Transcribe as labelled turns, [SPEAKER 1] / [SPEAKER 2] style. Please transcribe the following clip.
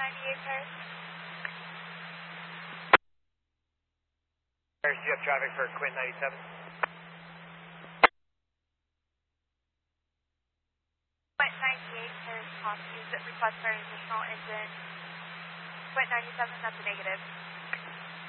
[SPEAKER 1] Paris.
[SPEAKER 2] Paris, you have traffic for Quint 97.
[SPEAKER 1] Quint 98, Paris, copy. Is it request for an additional engine? Quint 97, that's a negative.